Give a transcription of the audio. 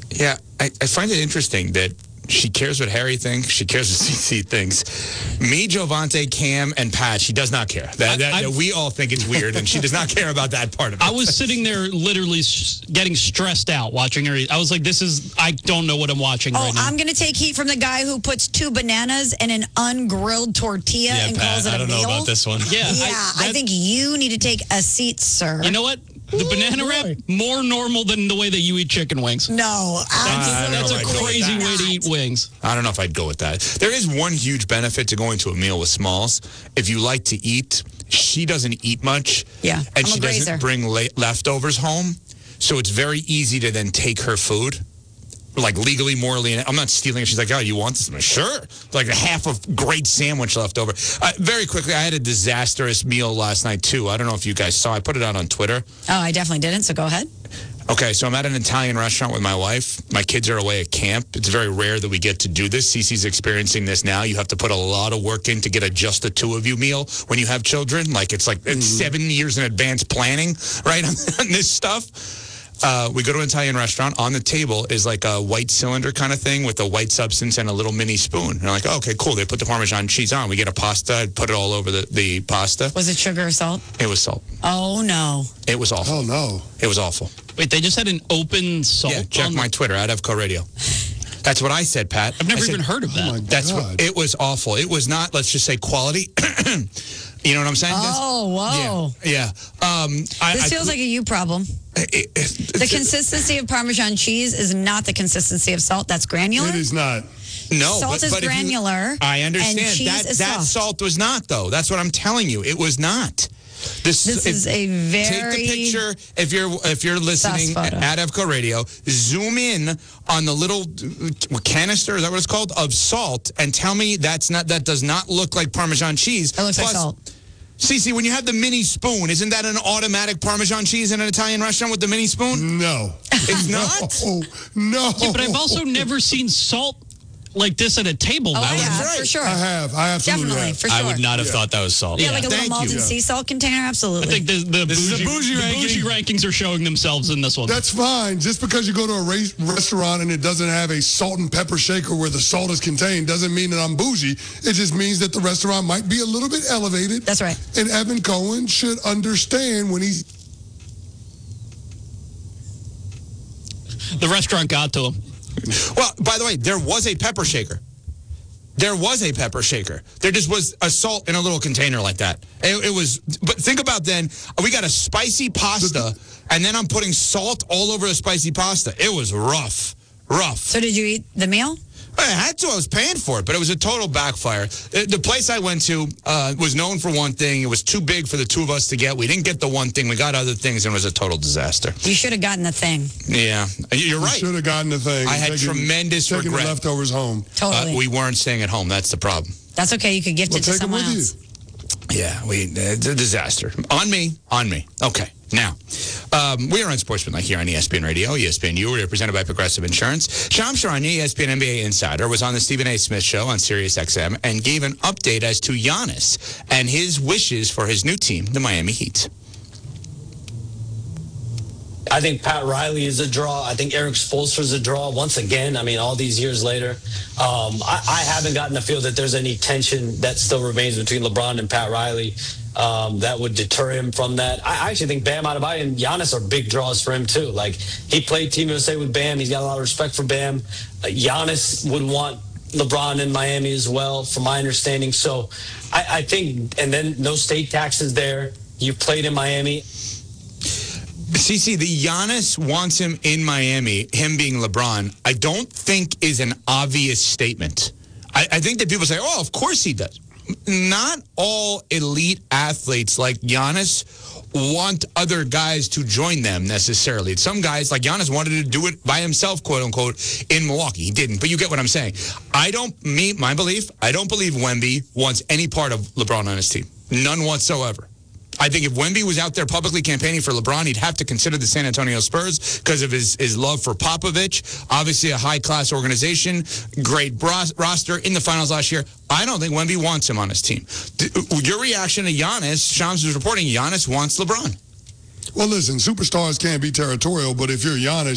Yeah, I find it interesting that she cares what Harry thinks. She cares what CC thinks. Me, Jovante, Cam, and Pat, she does not care. That we all think it's weird, and she does not care about that part of it. I was sitting there literally getting stressed out watching her. I was like, I don't know what I'm watching right now. I'm going to take heat from the guy who puts 2 bananas in an ungrilled tortilla and Pat, calls it a meal. I don't know about this one. Yeah, I think you need to take a seat, sir. You know what? The banana wrap, more normal than the way that you eat chicken wings. No, That's a crazy way to eat wings. I don't know if I'd go with that. There is one huge benefit to going to a meal with Smalls. If you like to eat, she doesn't eat much. Yeah, and I'm she a doesn't grazer. bring leftovers home. So it's very easy to then take her food. Like legally, morally, I'm not stealing it. She's like, oh, you want this? I'm like, sure. Like a half of great sandwich left over. Very quickly, I had a disastrous meal last night, too. I don't know if you guys saw. I put it out on Twitter. Oh, I definitely didn't, so go ahead. Okay, so I'm at an Italian restaurant with my wife. My kids are away at camp. It's very rare that we get to do this. Cece's experiencing this now. You have to put a lot of work in to get a just the two of you meal when you have children. Like it's 7 years in advance planning, right, on this stuff. We go to an Italian restaurant. On the table is like a white cylinder kind of thing with a white substance and a little mini spoon. And I'm like, oh, okay, cool. They put the Parmesan cheese on. We get a pasta. I put it all over the pasta. Was it sugar or salt? It was salt. Oh, no. It was awful. Oh, no. It was awful. Wait, they just had an open salt? Yeah, check my Twitter, @FCO Radio. That's what I said, Pat. I've never even heard of that. Oh, my That's God. what, it was awful. It was not, let's just say, quality. You know what I'm saying? Oh, whoa. Yeah. This feels like a you problem. The consistency of Parmesan cheese is not the consistency of salt. That's granular. It is not. No, Salt is but granular. I understand. And cheese is that soft. salt was not, though. That's what I'm telling you. It was not. This is a very take the picture if you're listening photo. at EVCO Radio. Zoom in on the little canister. Is that what it's called? Of salt, and tell me that does not look like Parmesan cheese. It looks like salt. Cece, when you have the mini spoon, isn't that an automatic Parmesan cheese in an Italian restaurant with the mini spoon? No. It's not? No. Yeah, but I've also never seen salt like this at a table. Oh, That was- yeah, right. for sure. I have. I absolutely Definitely, have. for sure. I would not have thought that was salt. Yeah, like a little Thank molten you. sea salt container, absolutely. I think the This is a bougie ranking. bougie rankings are showing themselves in this one. That's fine. Just because you go to a restaurant and it doesn't have a salt and pepper shaker where the salt is contained doesn't mean that I'm bougie. It just means that the restaurant might be a little bit elevated. That's right. And Evan Cohen should understand when he's... The restaurant got to him. Well, by the way, there was a pepper shaker. There was a pepper shaker. There just was a salt in a little container like that. It was, but think about then, we got a spicy pasta, and then I'm putting salt all over the spicy pasta. It was rough. So did you eat the meal? I had to. I was paying for it, but it was a total backfire. The place I went to was known for one thing. It was too big for the two of us to get. We didn't get the one thing. We got other things, and it was a total disaster. You should have gotten the thing. Yeah, you're right. Should have gotten the thing. I had tremendous taking regret. the leftovers home. Totally. We weren't staying at home. That's the problem. That's okay. You could gift it to take them someone with else. you. Yeah, it's a disaster. On me. Okay, now, we are on Sportsmanlike here on ESPN Radio, ESPN U. We're presented by Progressive Insurance. Sham Charania, ESPN NBA Insider, was on the Stephen A. Smith Show on Sirius XM and gave an update as to Giannis and his wishes for his new team, the Miami Heat. I think Pat Riley is a draw. I think Eric Spoelstra is a draw. Once again, I mean, all these years later, I haven't gotten the feel that there's any tension that still remains between LeBron and Pat Riley that would deter him from that. I actually think Bam Adebayo and Giannis are big draws for him, too. Like, he played Team USA with Bam. He's got a lot of respect for Bam. Giannis would want LeBron in Miami as well, from my understanding. So I think, and then no state taxes there. You played in Miami. CC, the Giannis wants him in Miami, him being LeBron, I don't think is an obvious statement. I think that people say, oh, of course he does. Not all elite athletes like Giannis want other guys to join them necessarily. Some guys, like Giannis, wanted to do it by himself, quote unquote, in Milwaukee. He didn't, but you get what I'm saying. My belief, I don't believe Wemby wants any part of LeBron on his team. None whatsoever. I think if Wemby was out there publicly campaigning for LeBron, he'd have to consider the San Antonio Spurs because of his love for Popovich. Obviously, a high-class organization, great roster in the finals last year. I don't think Wemby wants him on his team. Your reaction to Giannis, Shams was reporting Giannis wants LeBron. Well, listen, superstars can't be territorial, but if you're Giannis,